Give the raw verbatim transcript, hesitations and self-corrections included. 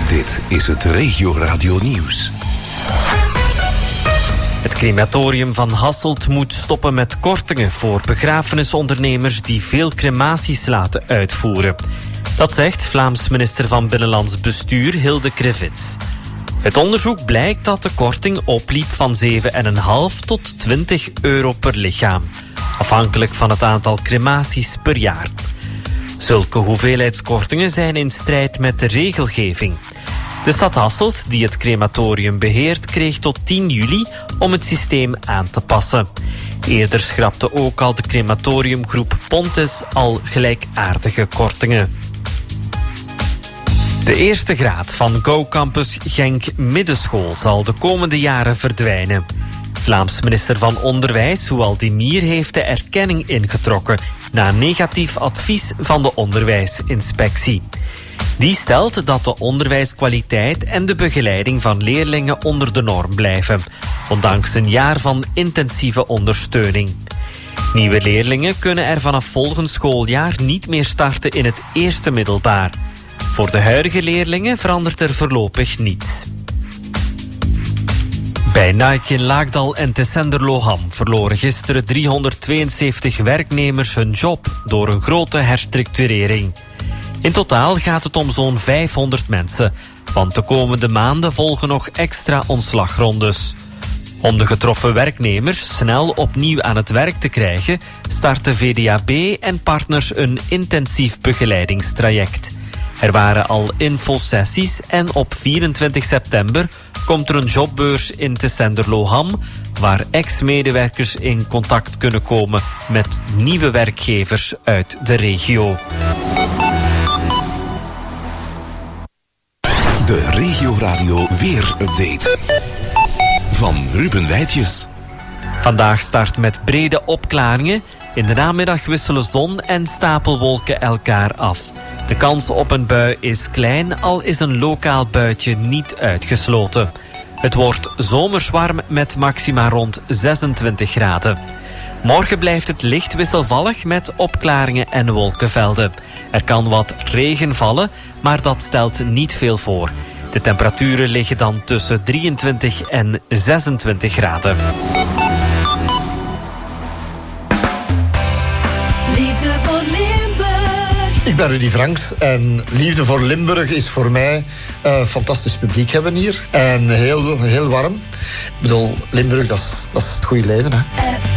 Dit is het Regio Radio Nieuws. Het crematorium van Hasselt moet stoppen met kortingen voor begrafenisondernemers die veel crematies laten uitvoeren. Dat zegt Vlaams minister van Binnenlands Bestuur Hilde Krevits. Het onderzoek blijkt dat de korting opliep van zeven komma vijf tot twintig euro per lichaam, afhankelijk van het aantal crematies per jaar. Zulke hoeveelheidskortingen zijn in strijd met de regelgeving. De stad Hasselt, die het crematorium beheert, kreeg tot tien juli om het systeem aan te passen. Eerder schrapte ook al de crematoriumgroep Pontes al gelijkaardige kortingen. De eerste graad van Go Campus Genk Middenschool zal de komende jaren verdwijnen. Vlaams minister van Onderwijs, Zoualdi Mier, heeft de erkenning ingetrokken na negatief advies van de onderwijsinspectie. Die stelt dat de onderwijskwaliteit en de begeleiding van leerlingen onder de norm blijven, ondanks een jaar van intensieve ondersteuning. Nieuwe leerlingen kunnen er vanaf volgend schooljaar niet meer starten in het eerste middelbaar. Voor de huidige leerlingen verandert er voorlopig niets. Bij Nike in Laakdal en Tessenderloham verloren gisteren driehonderdtweeënzeventig werknemers hun job door een grote herstructurering. In totaal gaat het om zo'n vijfhonderd mensen, want de komende maanden volgen nog extra ontslagrondes. Om de getroffen werknemers snel opnieuw aan het werk te krijgen, starten V D A B en partners een intensief begeleidingstraject. Er waren al infosessies en op vierentwintig september komt er een jobbeurs in Tessenderloham, waar ex-medewerkers in contact kunnen komen met nieuwe werkgevers uit de regio. De Regio Radio Weer-update van Ruben Wijtjes. Vandaag start met brede opklaringen. In de namiddag wisselen zon en stapelwolken elkaar af. De kans op een bui is klein, al is een lokaal buitje niet uitgesloten. Het wordt zomers warm met maxima rond zesentwintig graden. Morgen blijft het licht wisselvallig met opklaringen en wolkenvelden. Er kan wat regen vallen, maar dat stelt niet veel voor. De temperaturen liggen dan tussen drieëntwintig en zesentwintig graden. Liefde voor Limburg. Ik ben Rudy Franks en Liefde voor Limburg is voor mij uh, fantastisch publiek hebben hier. En heel, heel warm. Ik bedoel, Limburg, dat is, dat is het goede leven, hè.